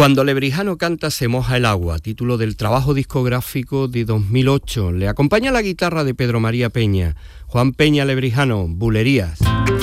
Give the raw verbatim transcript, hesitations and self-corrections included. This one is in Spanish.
Cuando Lebrijano canta se moja el agua, título del trabajo discográfico de dos mil ocho. Le acompaña la guitarra de Pedro María Peña. Juan Peña Lebrijano, Bulerías.